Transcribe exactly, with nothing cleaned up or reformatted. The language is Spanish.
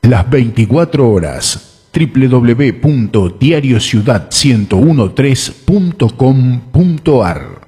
las veinticuatro horas. w w w punto diario ciudad uno tres punto com punto a r